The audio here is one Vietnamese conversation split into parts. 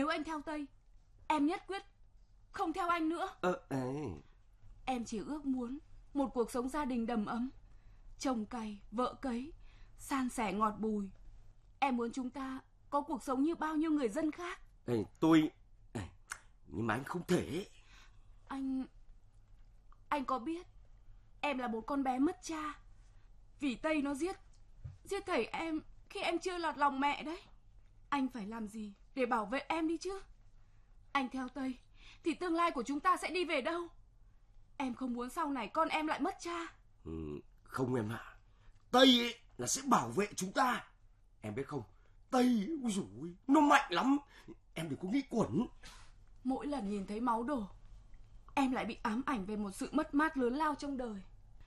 Nếu anh theo Tây, em nhất quyết không theo anh nữa. Em chỉ ước muốn một cuộc sống gia đình đầm ấm, chồng cày, vợ cấy, san sẻ ngọt bùi. Em muốn chúng ta có cuộc sống như bao nhiêu người dân khác. Nhưng mà anh không thể. Anh có biết em là một con bé mất cha vì Tây nó giết thầy em khi em chưa lọt lòng mẹ đấy. Anh phải làm gì để bảo vệ em đi chứ? Anh theo Tây thì tương lai của chúng ta sẽ đi về đâu? Em không muốn sau này con em lại mất cha. Không em ạ. Tây ấy là sẽ bảo vệ chúng ta. Em biết không, Tây ui dồi, nó mạnh lắm. Em đừng có nghĩ quẩn. Mỗi lần nhìn thấy máu đổ, em lại bị ám ảnh về một sự mất mát lớn lao trong đời.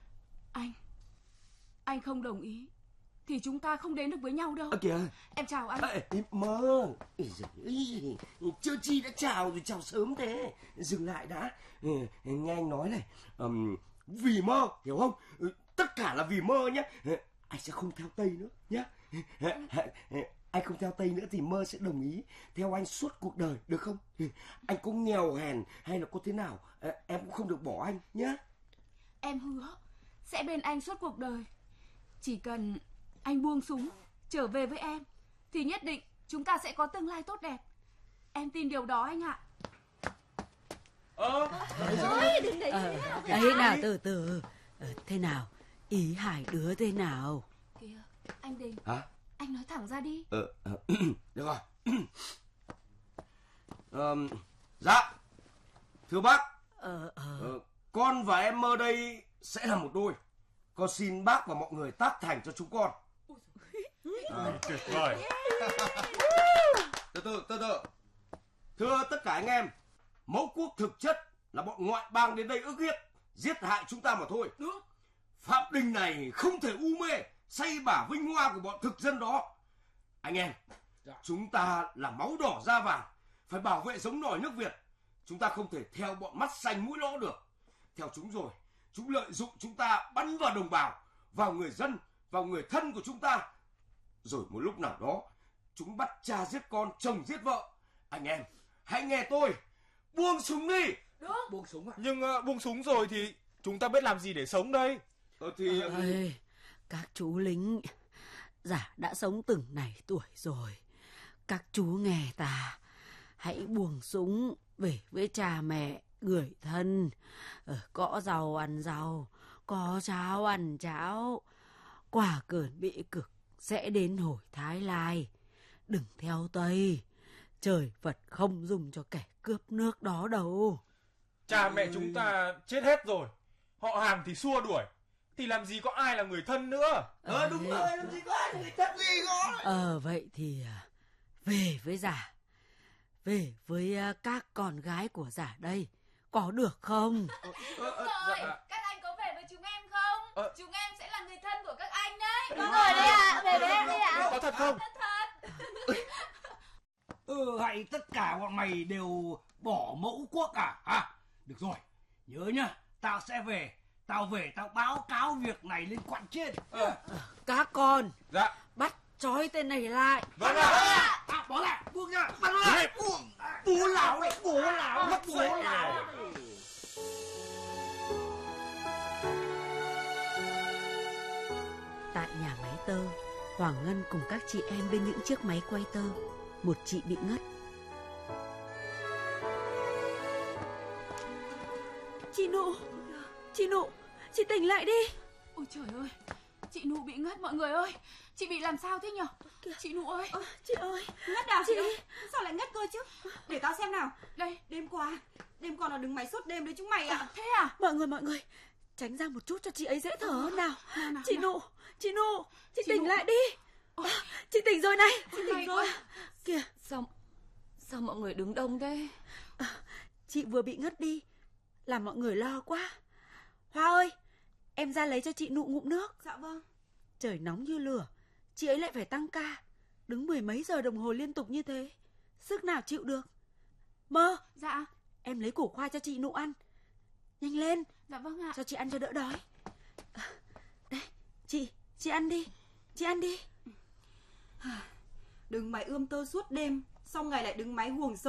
Anh không đồng ý thì chúng ta không đến được với nhau đâu. Kìa, em chào anh. Mơ, chưa chi đã chào rồi, chào sớm thế. Dừng lại đã. Nghe anh nói này, vì mơ, hiểu không? Tất cả là vì mơ nhé. Anh sẽ không theo Tây nữa nhé. Anh không theo Tây nữa thì Mơ sẽ đồng ý theo anh suốt cuộc đời, được không? Anh có nghèo hèn hay là có thế nào, em cũng không được bỏ anh nhé. Em hứa sẽ bên anh suốt cuộc đời. Chỉ cần anh buông súng trở về với em thì nhất định chúng ta sẽ có tương lai tốt đẹp. Em tin điều đó anh ạ. Đấy nào, từ từ. Thế nào, ý hai đứa thế nào? Kìa, anh Đình. Hả? Anh nói thẳng ra đi. Được rồi. Dạ, thưa bác, con và em Mơ đây sẽ là một đôi. Con xin bác và mọi người tác thành cho chúng con. Tuyệt vời. Từ từ. Thưa tất cả anh em, mẫu quốc thực chất là bọn ngoại bang đến đây ức hiếp, giết hại chúng ta mà thôi. Phạm Đình này không thể u mê say bả vinh hoa của bọn thực dân đó. Anh em, chúng ta là máu đỏ da vàng, phải bảo vệ giống nòi nước Việt. Chúng ta không thể theo bọn mắt xanh mũi lõ được. Theo chúng rồi, chúng lợi dụng chúng ta bắn vào đồng bào, vào người dân, vào người thân của chúng ta. Rồi một lúc nào đó, chúng bắt cha giết con, chồng giết vợ. Anh em, hãy nghe tôi, buông súng đi. Đúng. Buông súng à? Nhưng buông súng rồi thì chúng ta biết làm gì để sống đây? Các chú lính, Giả đã sống từng này tuổi rồi. Các chú nghe ta, hãy buông súng về với cha mẹ, người thân. Có rau ăn rau, có cháo ăn cháo. Qua cơn bị cực sẽ đến hồi Thái Lai. Đừng theo Tây, trời Phật không dùng cho kẻ cướp nước đó đâu. Cha mẹ chúng ta chết hết rồi, họ hàng thì xua đuổi, thì làm gì có ai là người thân nữa. Đúng rồi, làm gì có ai là người thân gì đó. Vậy thì về với Giả, về với các con gái của Giả đây, có được không? Đúng rồi, các anh có về với chúng em không? Chúng em sẽ là người thân của các anh đấy. Đúng rồi đấy ạ, về với em đi ạ. Có thật không? Thật. Hãy tất cả bọn mày đều bỏ mẫu quốc à? Được rồi, nhớ nhá, tao sẽ về. Tao về tao báo cáo việc này lên quan trên. Các con, dạ, bắt trói tên này lại. Vâng ạ. Bỏ lại, buông ra, bắt lại. Bố lão đấy, bố lão. Tại nhà máy tơ, Hoàng Ngân cùng các chị em bên những chiếc máy quay tơ. Một chị bị ngất. Chị Nụ, chị tỉnh lại đi. Ôi trời ơi, chị Nụ bị ngất mọi người ơi. Chị bị làm sao thế nhở? Chị Nụ ơi. Chị ơi, Ngất à? Chị sao lại ngất cơ chứ? Để tao xem nào. Đây, Đêm qua nó đứng máy suốt đêm đấy chúng mày ạ. thế à? mọi người tránh ra một chút cho chị ấy dễ thở. Nào. Chị Nụ, chị tỉnh Nụ. lại đi. Chị tỉnh rồi này. Chị tỉnh Hay rồi. quá. Kìa, Sao mọi người đứng đông thế? chị vừa bị ngất đi, làm mọi người lo quá. Hoa ơi, em ra lấy cho chị Nụ ngụm nước. Dạ vâng. Trời nóng như lửa, chị ấy lại phải tăng ca, đứng 10 mấy giờ đồng hồ liên tục như thế, sức nào chịu được. Mơ, Dạ. em lấy củ khoai cho chị Nụ ăn. Nhanh lên. Dạ vâng ạ. Cho chị ăn cho đỡ đói. Đây, chị ăn đi. Chị ăn đi. Đứng máy ươm tơ suốt đêm, xong ngày lại đứng máy guồng